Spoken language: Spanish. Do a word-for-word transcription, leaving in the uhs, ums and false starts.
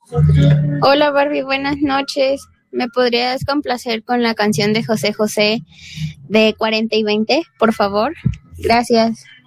Hola Barbie, buenas noches. ¿Me podrías complacer con la canción de José José de cuarenta y veinte, por favor? Gracias.